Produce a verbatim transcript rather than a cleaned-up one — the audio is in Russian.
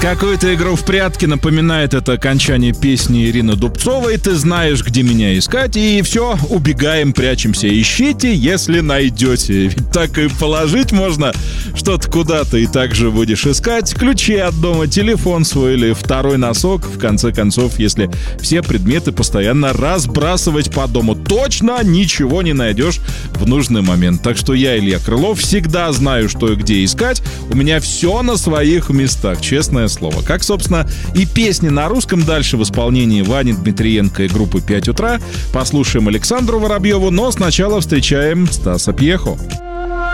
Какую-то игру в прятки напоминает это окончание песни Ирины Дубцовой. Ты знаешь, где меня искать, и все, убегаем, прячемся. Ищите, если найдете. Ведь так и положить можно что-то куда-то, и также будешь искать. Ключи от дома, телефон свой или второй носок. В конце концов, если все предметы постоянно разбрасывать по дому, точно ничего не найдешь в нужный момент. Так что я, Илья Крылов, всегда знаю, что и где искать. У меня все на своих местах, честное слово. Как, собственно, и песни на русском дальше в исполнении Вани Дмитриенко и группы «пять утра». Послушаем Александру Воробьеву, но сначала встречаем Стаса Пьеху.